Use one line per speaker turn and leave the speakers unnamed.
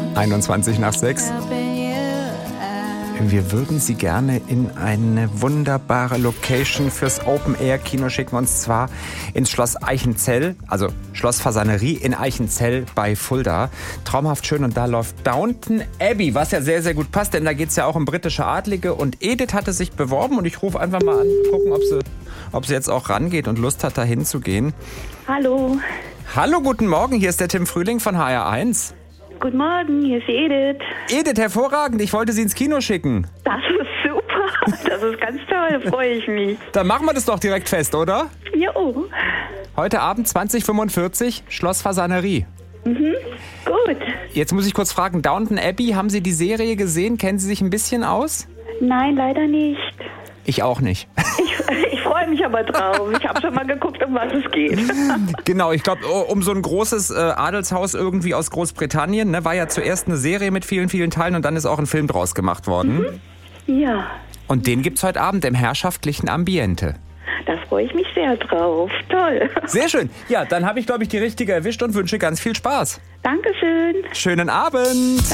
21 nach 6. Wir würden Sie gerne in eine wunderbare Location fürs Open-Air-Kino schicken, und zwar ins Schloss Eichenzell, also Schloss Fasanerie in Eichenzell bei Fulda. Traumhaft schön, und da läuft Downton Abbey, was ja sehr, sehr gut passt, denn da geht es ja auch um britische Adlige, und Edith hatte sich beworben, und ich rufe einfach mal an, gucken, ob sie jetzt auch rangeht und Lust hat, da hinzugehen.
Hallo.
Hallo, guten Morgen, hier ist der Tim Frühling von HR1.
Guten Morgen, hier ist die Edith.
Edith, hervorragend, ich wollte Sie ins Kino schicken.
Das ist super, das ist ganz toll, freue ich mich.
Dann machen wir das doch direkt fest, oder?
Jo.
Heute Abend 20:45, Schloss Fasanerie.
Gut.
Jetzt muss ich kurz fragen, Downton Abbey, haben Sie die Serie gesehen? Kennen Sie sich ein bisschen aus?
Nein, leider nicht.
Ich auch nicht.
Ich freue mich aber drauf. Ich habe schon mal geguckt, um was es geht.
Genau, ich glaube, um so ein großes Adelshaus irgendwie aus Großbritannien. Ne, war ja zuerst eine Serie mit vielen, vielen Teilen, und dann ist auch ein Film draus gemacht worden.
Ja,
Und den gibt's heute Abend im herrschaftlichen Ambiente.
da freue ich mich sehr drauf. Toll.
Sehr schön. Ja, dann habe ich, glaube ich, die richtige erwischt und wünsche ganz viel Spaß.
Dankeschön.
Schönen Abend.